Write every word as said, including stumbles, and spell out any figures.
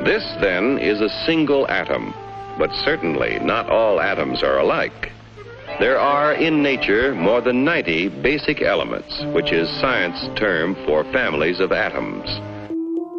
This, then, is a single atom, but certainly not all atoms are alike. There are in nature more than ninety basic elements, which is science's term for families of atoms.